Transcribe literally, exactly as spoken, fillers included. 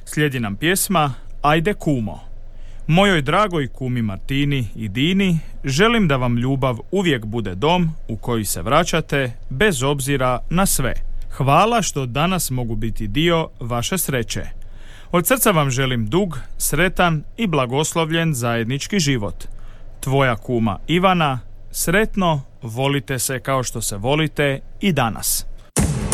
Slijedi nam pjesma Ajde kumo. Mojoj dragoj kumi Martini i Dini želim da vam ljubav uvijek bude dom u koji se vraćate bez obzira na sve. Hvala što danas mogu biti dio vaše sreće. Od srca vam želim dug, sretan i blagoslovljen zajednički život. Tvoja kuma Ivana, sretno, volite se kao što se volite i danas.